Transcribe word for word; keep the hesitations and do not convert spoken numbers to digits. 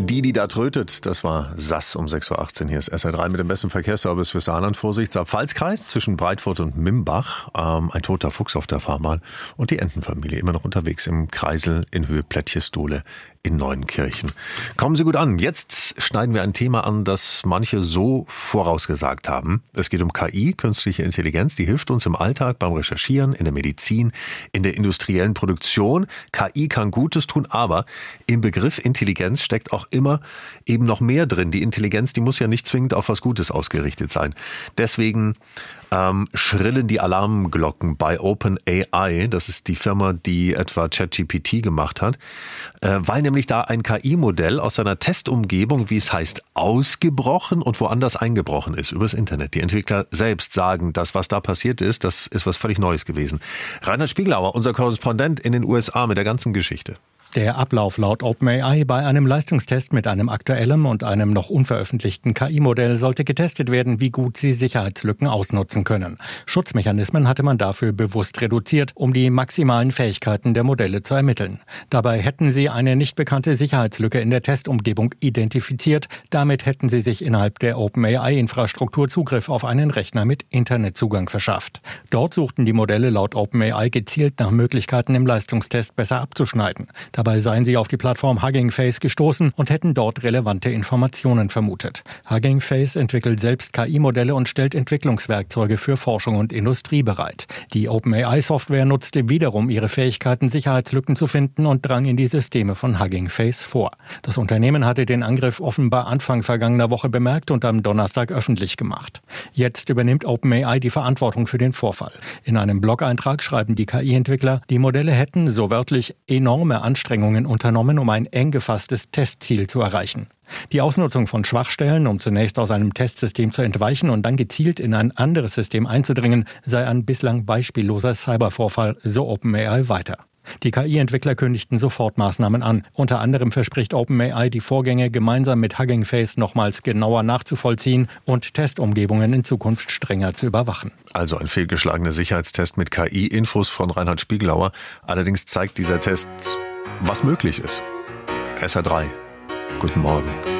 Die, die da trötet, das war Sass um sechs Uhr achtzehn. Hier ist S R drei mit dem besten Verkehrsservice für Saarland. Vorsicht, Saar-Pfalz-Kreis zwischen Breitfurt und Mimbach. Ähm, ein toter Fuchs auf der Fahrbahn. Und die Entenfamilie immer noch unterwegs im Kreisel in Höhe Plättchestole in Neuenkirchen. Kommen Sie gut an. Jetzt schneiden wir ein Thema an, das manche so vorausgesagt haben. Es geht um K I, künstliche Intelligenz. Die hilft uns im Alltag beim Recherchieren, in der Medizin, in der industriellen Produktion. K I kann Gutes tun, aber im Begriff Intelligenz steckt auch immer eben noch mehr drin. Die Intelligenz, die muss ja nicht zwingend auf was Gutes ausgerichtet sein. Deswegen ähm, schrillen die Alarmglocken bei OpenAI. Das ist die Firma, die etwa ChatGPT gemacht hat, äh, weil nämlich da ein K I-Modell aus seiner Testumgebung, wie es heißt, ausgebrochen und woanders eingebrochen ist, übers Internet. Die Entwickler selbst sagen, das, was da passiert ist, das ist was völlig Neues gewesen. Reinhard Spiegelauer, unser Korrespondent in den U S A mit der ganzen Geschichte. Der Ablauf laut OpenAI bei einem Leistungstest mit einem aktuellen und einem noch unveröffentlichten K I-Modell sollte getestet werden, wie gut sie Sicherheitslücken ausnutzen können. Schutzmechanismen hatte man dafür bewusst reduziert, um die maximalen Fähigkeiten der Modelle zu ermitteln. Dabei hätten sie eine nicht bekannte Sicherheitslücke in der Testumgebung identifiziert. Damit hätten sie sich innerhalb der OpenAI-Infrastruktur Zugriff auf einen Rechner mit Internetzugang verschafft. Dort suchten die Modelle laut OpenAI gezielt nach Möglichkeiten, im Leistungstest besser abzuschneiden. Dabei seien sie auf die Plattform Hugging Face gestoßen und hätten dort relevante Informationen vermutet. Hugging Face entwickelt selbst K I-Modelle und stellt Entwicklungswerkzeuge für Forschung und Industrie bereit. Die OpenAI-Software nutzte wiederum ihre Fähigkeiten, Sicherheitslücken zu finden und drang in die Systeme von Hugging Face vor. Das Unternehmen hatte den Angriff offenbar Anfang vergangener Woche bemerkt und am Donnerstag öffentlich gemacht. Jetzt übernimmt OpenAI die Verantwortung für den Vorfall. In einem Blog-Eintrag schreiben die K I-Entwickler, die Modelle hätten, so wörtlich, enorme Anstrengungen unternommen, um ein eng gefasstes Testziel zu erreichen. Die Ausnutzung von Schwachstellen, um zunächst aus einem Testsystem zu entweichen und dann gezielt in ein anderes System einzudringen, sei ein bislang beispielloser Cybervorfall, so OpenAI weiter. Die K I-Entwickler kündigten sofort Maßnahmen an. Unter anderem verspricht OpenAI, die Vorgänge gemeinsam mit Hugging Face nochmals genauer nachzuvollziehen und Testumgebungen in Zukunft strenger zu überwachen. Also ein fehlgeschlagener Sicherheitstest mit K I. Infos von Reinhard Spiegelauer. Allerdings zeigt dieser Test, was möglich ist. S R drei. Guten Morgen.